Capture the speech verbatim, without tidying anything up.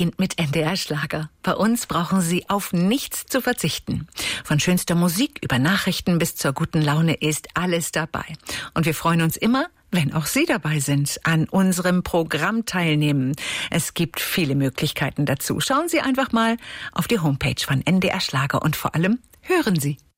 beginnt mit N D R Schlager. Bei uns brauchen Sie auf nichts zu verzichten. Von schönster Musik über Nachrichten bis zur guten Laune ist alles dabei. Und wir freuen uns immer, wenn auch Sie dabei sind, an unserem Programm teilnehmen. Es gibt viele Möglichkeiten dazu. Schauen Sie einfach mal auf die Homepage von N D R Schlager und vor allem hören Sie.